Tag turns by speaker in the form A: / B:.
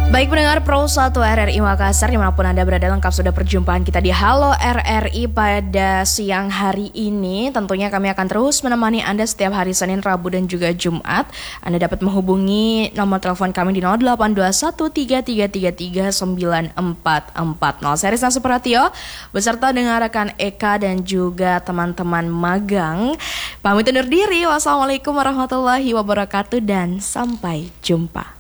A: Baik pendengar Pro 1 RRI Makassar, dimanapun Anda berada, lengkap sudah perjumpaan kita di Halo RRI pada siang hari ini. Tentunya kami akan terus menemani Anda setiap hari Senin, Rabu, dan juga Jumat. Anda dapat menghubungi nomor telepon kami di 0821333944. Saya Rizna Supratio beserta dengan rekan Eka dan juga teman-teman magang. Pamit undur diri. Wassalamualaikum warahmatullahi wabarakatuh dan sampai jumpa.